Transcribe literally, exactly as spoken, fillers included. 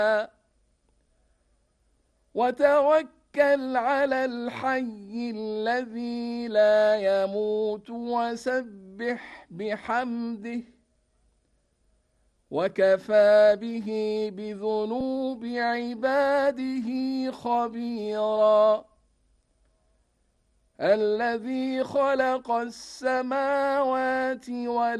وتوكل على الحي الذي لا يموت وسبح بحمده وكفى به بذنوب عباده خبيرا الذي خلق السماوات والأرض